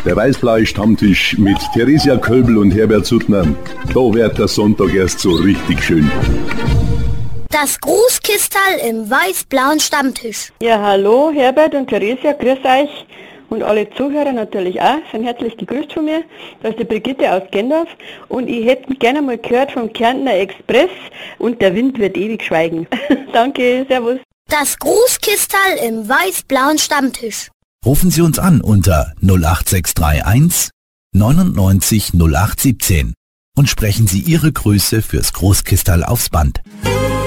Der weiß-blaue Stammtisch mit Theresia Kölbl und Herbert Suttner. Da wird der Sonntag erst so richtig schön. Das Großkistal im weiß-blauen Stammtisch. Ja, hallo Herbert und Theresia, grüß euch. Und alle Zuhörer natürlich auch, sind herzlich gegrüßt von mir. Da ist die Brigitte aus Gendorf. Und ich hätte gerne mal gehört vom Kärntner Express und der Wind wird ewig schweigen. Danke, servus. Das Großkistal im weiß-blauen Stammtisch. Rufen Sie uns an unter 08631 99 0817 und sprechen Sie Ihre Grüße fürs Großkistal aufs Band.